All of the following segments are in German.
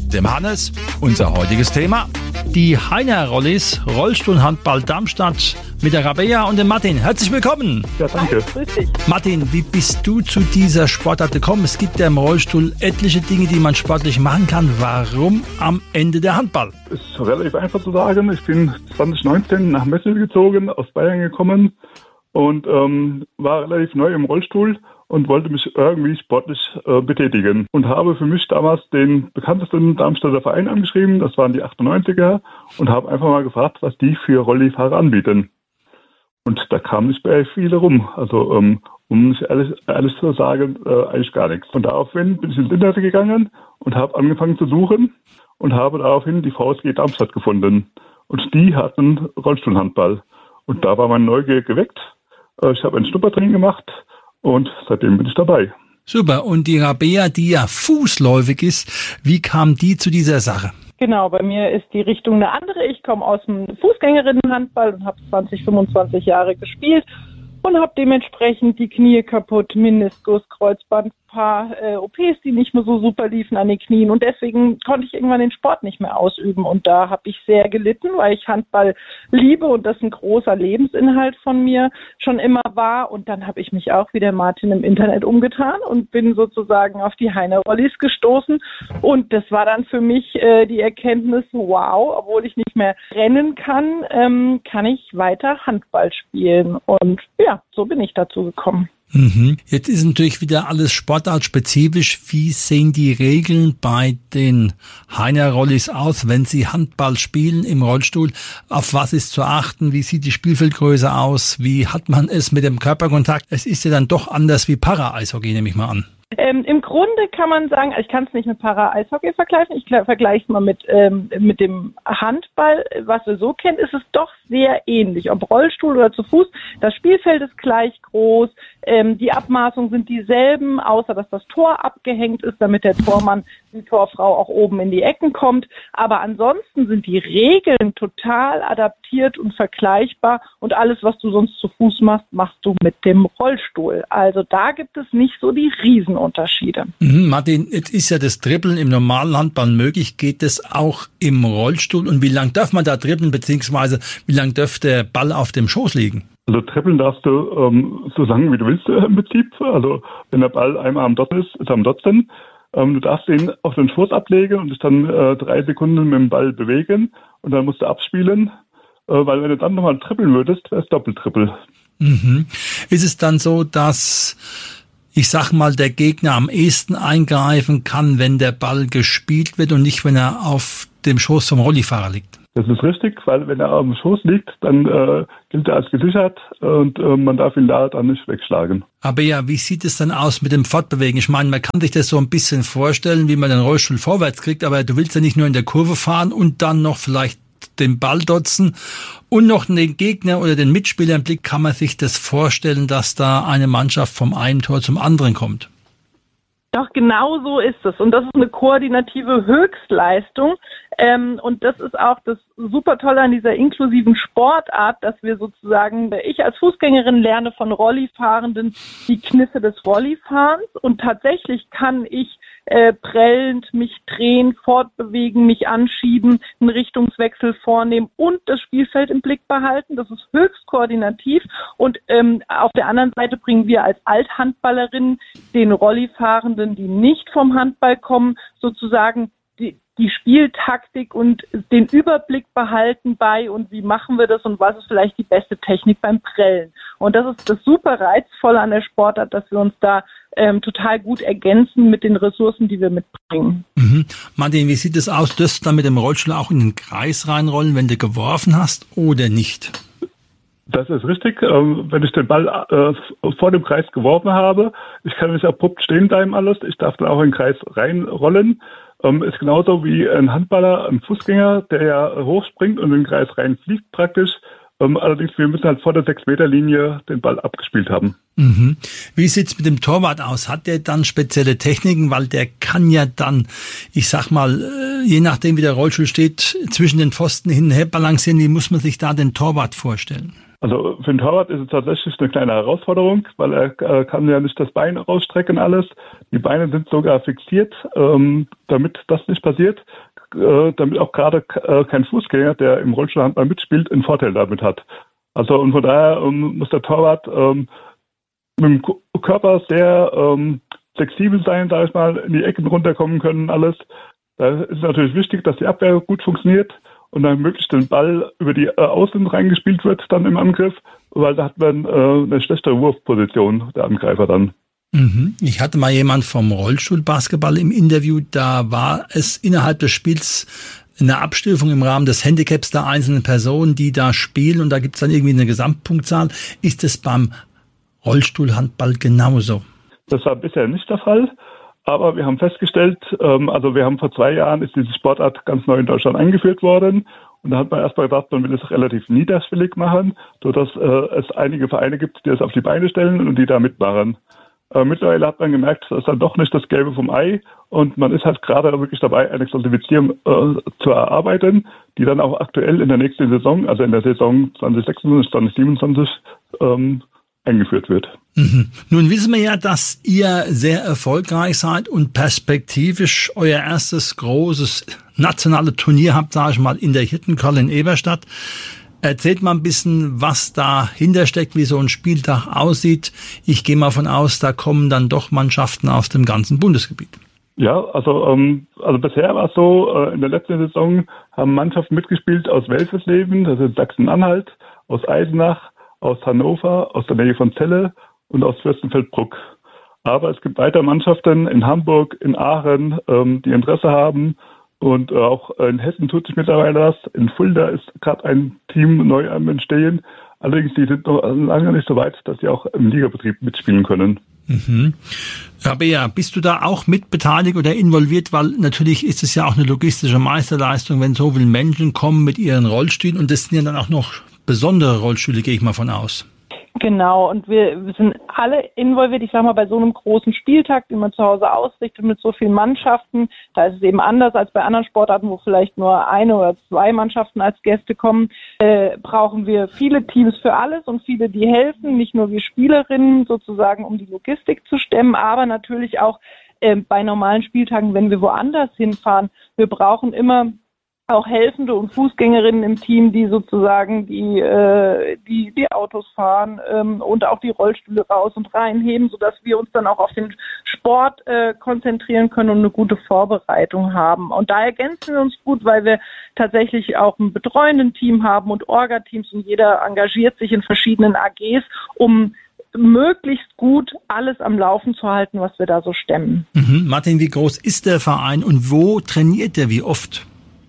mit dem Hannes. Unser heutiges Thema: die Heiner-Rollis, Rollstuhlhandball Darmstadt mit der Rabea und dem Martin. Herzlich willkommen. Ja, danke. Hi, grüß dich. Martin, wie bist du zu dieser Sportart gekommen? Es gibt ja im Rollstuhl etliche Dinge, die man sportlich machen kann. Warum am Ende der Handball? Ist relativ einfach zu sagen. Ich bin 2019 nach Messel gezogen, aus Bayern gekommen und war relativ neu im Rollstuhl und wollte mich irgendwie sportlich betätigen. Und habe für mich damals den bekanntesten Darmstädter Verein angeschrieben, das waren die 98er, und habe einfach mal gefragt, was die für Rollifahrer anbieten. Und da kam nicht bei viele rum. Also um nicht ehrlich zu sagen, eigentlich gar nichts. Und daraufhin bin ich ins Internet gegangen und habe angefangen zu suchen und habe daraufhin die VSG Darmstadt gefunden. Und die hatten Rollstuhlhandball. Und da war meine Neugier geweckt. Ich habe ein Schnuppertraining gemacht und seitdem bin ich dabei. Super. Und die Rabea, die ja fußläufig ist, wie kam die zu dieser Sache? Genau, bei mir ist die Richtung eine andere. Ich komme aus dem Fußgängerinnenhandball und habe 25 Jahre gespielt und habe dementsprechend die Knie kaputt, Meniskus, Kreuzband, paar OPs, die nicht mehr so super liefen an den Knien, und deswegen konnte ich irgendwann den Sport nicht mehr ausüben, und da habe ich sehr gelitten, weil ich Handball liebe und das ein großer Lebensinhalt von mir schon immer war. Und dann habe ich mich auch wie der Martin im Internet umgetan und bin sozusagen auf die Heiner-Rollis gestoßen, und das war dann für mich die Erkenntnis, wow, obwohl ich nicht mehr rennen kann, kann ich weiter Handball spielen, und ja, so bin ich dazu gekommen. Jetzt ist natürlich wieder alles sportartspezifisch. Wie sehen die Regeln bei den Heiner-Rollis aus, wenn sie Handball spielen im Rollstuhl? Auf was ist zu achten? Wie sieht die Spielfeldgröße aus? Wie hat man es mit dem Körperkontakt? Es ist ja dann doch anders wie Para-Eishockey, nehme ich mal an. Im Grunde kann man sagen, ich kann es nicht mit Para-Eishockey vergleichen, ich vergleiche es mal mit dem Handball. Was wir so kennen, ist es doch sehr ähnlich, ob Rollstuhl oder zu Fuß. Das Spielfeld ist gleich groß, die Abmaßungen sind dieselben, außer dass das Tor abgehängt ist, damit der Tormann, die Torfrau auch oben in die Ecken kommt. Aber ansonsten sind die Regeln total adaptiert und vergleichbar, und alles, was du sonst zu Fuß machst, machst du mit dem Rollstuhl. Also da gibt es nicht so die Riesenunterschiede. Martin, jetzt ist ja das Dribbeln im normalen Handball möglich. Geht das auch im Rollstuhl? Und wie lang darf man da dribbeln, beziehungsweise wie lang darf der Ball auf dem Schoß liegen? Also trippeln darfst du so lange, wie du willst im Prinzip. Also wenn der Ball einmal am Dot ist er am Dot drin. Du darfst ihn auf den Schoß ablegen und dich dann 3 Sekunden mit dem Ball bewegen, und dann musst du abspielen, weil wenn du dann nochmal trippeln würdest, wäre es Doppeltrippel. Ist es dann so, dass, ich sag mal, der Gegner am ehesten eingreifen kann, wenn der Ball gespielt wird und nicht, wenn er auf dem Schoß vom Rollifahrer liegt? Das ist richtig, weil wenn er auf dem Schoß liegt, dann gilt er als gesichert, und man darf ihn da dann nicht wegschlagen. Aber ja, wie sieht es dann aus mit dem Fortbewegen? Ich meine, man kann sich das so ein bisschen vorstellen, wie man den Rollstuhl vorwärts kriegt, aber du willst ja nicht nur in der Kurve fahren und dann noch vielleicht den Ball dotzen und noch den Gegner oder den Mitspieler im Blick. Kann man sich das vorstellen, dass da eine Mannschaft vom einen Tor zum anderen kommt? Doch, genau so ist es. Und das ist eine koordinative Höchstleistung. Und das ist auch das super Tolle an dieser inklusiven Sportart, dass wir sozusagen, ich als Fußgängerin lerne von Rollifahrenden die Kniffe des Rollifahrens, und tatsächlich kann ich prellend mich drehen, fortbewegen, mich anschieben, einen Richtungswechsel vornehmen und das Spielfeld im Blick behalten. Das ist höchst koordinativ, und auf der anderen Seite bringen wir als Althandballerinnen den Rollifahrenden, die nicht vom Handball kommen, sozusagen die Spieltaktik und den Überblick behalten bei, und wie machen wir das und was ist vielleicht die beste Technik beim Prellen. Und das ist das super Reizvolle an der Sportart, dass wir uns da total gut ergänzen mit den Ressourcen, die wir mitbringen. Martin, wie sieht es aus? Dürst du dann mit dem Rollstuhl auch in den Kreis reinrollen, wenn du geworfen hast, oder nicht? Das ist richtig. Wenn ich den Ball vor dem Kreis geworfen habe, ich kann nicht abrupt stehen bleiben alles. Ich darf dann auch in den Kreis reinrollen. Ist genauso wie ein Handballer, ein Fußgänger, der ja hochspringt und in den Kreis reinfliegt praktisch. Allerdings, wir müssen halt vor der 6-Meter-Linie den Ball abgespielt haben. Wie sieht's mit dem Torwart aus? Hat der dann spezielle Techniken? Weil der kann ja dann, ich sag mal, je nachdem wie der Rollstuhl steht, zwischen den Pfosten hin und her balancieren. Wie muss man sich da den Torwart vorstellen? Also für den Torwart ist es tatsächlich eine kleine Herausforderung, weil er kann ja nicht das Bein rausstrecken alles. Die Beine sind sogar fixiert, damit das nicht passiert, damit auch gerade kein Fußgänger, der im Rollstuhlhandball mitspielt, einen Vorteil damit hat. Also und von daher muss der Torwart mit dem Körper sehr flexibel sein, sag ich mal, in die Ecken runterkommen können, alles. Da ist natürlich wichtig, dass die Abwehr gut funktioniert und dann möglichst den Ball über die Außen reingespielt wird dann im Angriff, weil da hat man eine schlechtere Wurfposition, der Angreifer dann. Ich hatte mal jemand vom Rollstuhlbasketball im Interview, da war es innerhalb des Spiels eine Abstufung im Rahmen des Handicaps der einzelnen Personen, die da spielen und da gibt es dann irgendwie eine Gesamtpunktzahl. Ist es beim Rollstuhlhandball genauso? Das war bisher nicht der Fall. Aber wir haben festgestellt, wir haben vor 2 Jahren ist diese Sportart ganz neu in Deutschland eingeführt worden. Und da hat man erstmal gedacht, man will es relativ niederschwellig machen, sodass es einige Vereine gibt, die es auf die Beine stellen und die da mitmachen. Mittlerweile hat man gemerkt, das ist dann doch nicht das Gelbe vom Ei. Und man ist halt gerade wirklich dabei, eine Klassifizierung zu erarbeiten, die dann auch aktuell in der nächsten Saison, also in der Saison 2026, 2027, eingeführt wird. Nun wissen wir ja, dass ihr sehr erfolgreich seid und perspektivisch euer erstes großes nationales Turnier habt, sage ich mal, in der Hirtenkolle in Eberstadt. Erzählt mal ein bisschen, was dahinter steckt, wie so ein Spieltag aussieht. Ich gehe mal von aus, da kommen dann doch Mannschaften aus dem ganzen Bundesgebiet. Ja, also bisher war es so, in der letzten Saison haben Mannschaften mitgespielt aus Welsersleben, das ist Sachsen-Anhalt, aus Eisenach, aus Hannover, aus der Nähe von Celle und aus Fürstenfeldbruck. Aber es gibt weitere Mannschaften in Hamburg, in Aachen, die Interesse haben. Und auch in Hessen tut sich mittlerweile was. In Fulda ist gerade ein Team neu am Entstehen. Allerdings, die sind noch lange nicht so weit, dass sie auch im Ligabetrieb mitspielen können. Aber ja, bist du da auch mitbeteiligt oder involviert? Weil natürlich ist es ja auch eine logistische Meisterleistung, wenn so viele Menschen kommen mit ihren Rollstühlen. Und das sind ja dann auch noch besondere Rollstühle, gehe ich mal von aus. Genau, und wir sind alle involviert. Ich sag mal, bei so einem großen Spieltag, den man zu Hause ausrichtet mit so vielen Mannschaften, da ist es eben anders als bei anderen Sportarten, wo vielleicht nur 1 oder 2 Mannschaften als Gäste kommen, brauchen wir viele Teams für alles und viele, die helfen, nicht nur wir Spielerinnen sozusagen, um die Logistik zu stemmen, aber natürlich auch bei normalen Spieltagen, wenn wir woanders hinfahren. Wir brauchen immer auch Helfende und Fußgängerinnen im Team, die sozusagen die Autos fahren und auch die Rollstühle raus und reinheben, sodass wir uns dann auch auf den Sport konzentrieren können und eine gute Vorbereitung haben. Und da ergänzen wir uns gut, weil wir tatsächlich auch ein betreuenden Team haben und Orga-Teams und jeder engagiert sich in verschiedenen AGs, um möglichst gut alles am Laufen zu halten, was wir da so stemmen. Martin, wie groß ist der Verein und wo trainiert der, wie oft?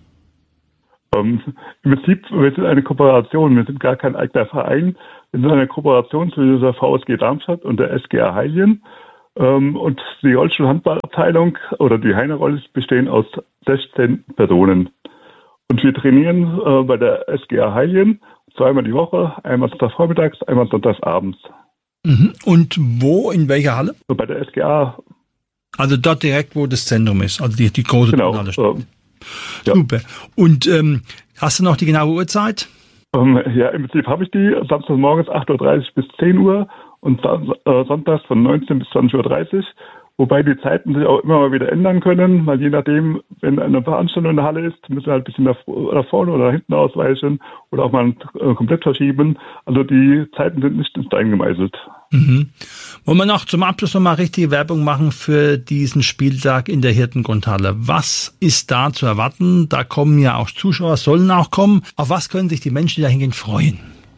Im Prinzip, wir sind eine Kooperation, wir sind gar kein eigener Verein. Wir sind eine Kooperation zwischen der VSG Darmstadt und der SGA Heiljen. Und die Rollstuhlhandballabteilung oder die Heine-Rollis bestehen aus 16 Personen. Und wir trainieren bei der SGA Heiljen 2-mal die Woche, einmal sonntagsvormittags, einmal sonntagsabends. Und wo, in welcher Halle? Bei der SGA. Also dort direkt, wo das Zentrum ist, also die große Turnhalle steht. Ja. Super. Und hast du noch die genaue Uhrzeit? Ja, im Prinzip habe ich die. Samstags morgens 8:30 Uhr bis 10 Uhr und sonntags von 19 bis 20:30 Uhr. Wobei die Zeiten sich auch immer mal wieder ändern können, weil je nachdem, wenn eine Veranstaltung in der Halle ist, müssen wir halt ein bisschen nach vorne oder nach hinten ausweichen oder auch mal komplett verschieben. Also die Zeiten sind nicht in Stein gemeißelt. Wollen wir noch zum Abschluss nochmal richtige Werbung machen für diesen Spieltag in der Hirtengrundhalle? Was ist da zu erwarten? Da kommen ja auch Zuschauer, sollen auch kommen. Auf was können sich die Menschen, die da hingehen, freuen?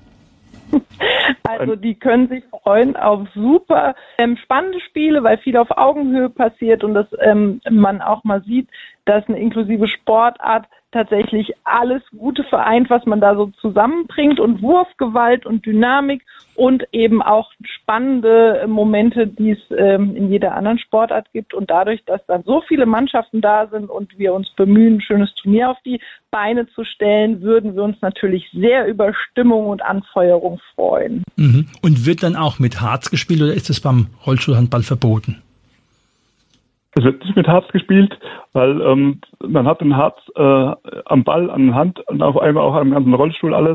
Also die können sich freuen auf super spannende Spiele, weil viel auf Augenhöhe passiert und dass man auch mal sieht, dass eine inklusive Sportart tatsächlich alles Gute vereint, was man da so zusammenbringt und Wurfgewalt und Dynamik und eben auch spannende Momente, die es in jeder anderen Sportart gibt. Und dadurch, dass dann so viele Mannschaften da sind und wir uns bemühen, ein schönes Turnier auf die Beine zu stellen, würden wir uns natürlich sehr über Stimmung und Anfeuerung freuen. Und wird dann auch mit Harz gespielt oder ist es beim Rollstuhlhandball verboten? Es wird nicht mit Harz gespielt, weil man hat den Harz am Ball, an der Hand und auf einmal auch am ganzen Rollstuhl alles.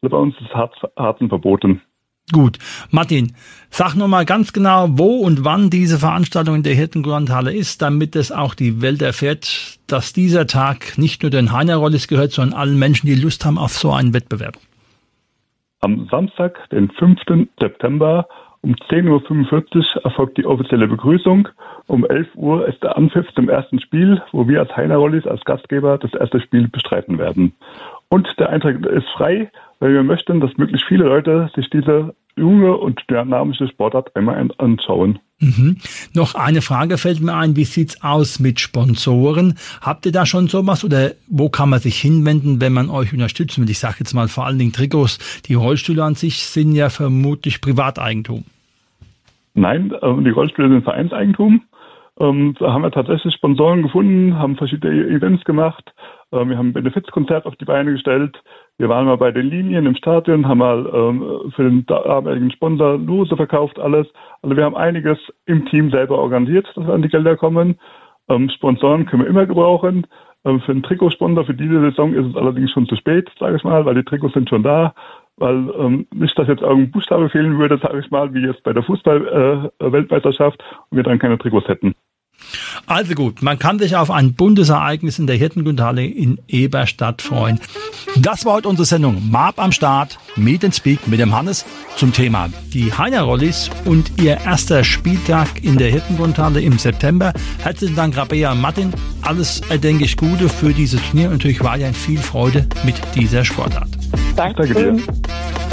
bei uns ist Harzen verboten. Gut. Martin, sag nochmal ganz genau, wo und wann diese Veranstaltung in der Hirtengrundhalle ist, damit es auch die Welt erfährt, dass dieser Tag nicht nur den Heiner Rollis gehört, sondern allen Menschen, die Lust haben auf so einen Wettbewerb. Am Samstag, den 5. September um 10.45 Uhr erfolgt die offizielle Begrüßung. Um 11 Uhr ist der Anpfiff zum ersten Spiel, wo wir als Heiner Rollis, als Gastgeber, das erste Spiel bestreiten werden. Und der Eintritt ist frei, weil wir möchten, dass möglichst viele Leute sich diese junge und dynamische Sportart einmal anschauen. Noch eine Frage fällt mir ein, wie sieht's aus mit Sponsoren? Habt ihr da schon sowas oder wo kann man sich hinwenden, wenn man euch unterstützen will? Ich sage jetzt mal vor allen Dingen Trikots. Die Rollstühle an sich sind ja vermutlich Privateigentum. Nein, die Rollstühle sind Vereinseigentum. Da haben wir tatsächlich Sponsoren gefunden, haben verschiedene Events gemacht. Wir haben ein Benefizkonzert auf die Beine gestellt. Wir waren mal bei den Linien im Stadion, haben mal für den damaligen Sponsor Lose verkauft, alles. Also wir haben einiges im Team selber organisiert, dass an die Gelder kommen. Sponsoren können wir immer gebrauchen. Für einen Trikotsponsor für diese Saison ist es allerdings schon zu spät, sage ich mal, weil die Trikots sind schon da. Weil nicht, dass jetzt irgendein Buchstabe fehlen würde, sage ich mal, wie jetzt bei der Fußball-Weltmeisterschaft und wir dann keine Trikots hätten. Also gut, man kann sich auf ein buntes Ereignis in der Hirtengrundhalle in Eberstadt freuen. Das war heute unsere Sendung Marb am Start, Meet and Speak mit dem Hannes zum Thema die Heiner Rollis und ihr erster Spieltag in der Hirtengrundhalle im September. Herzlichen Dank, Rabea und Martin. Alles erdenklich Gute für dieses Turnier und natürlich weiterhin viel Freude mit dieser Sportart. Danke dir.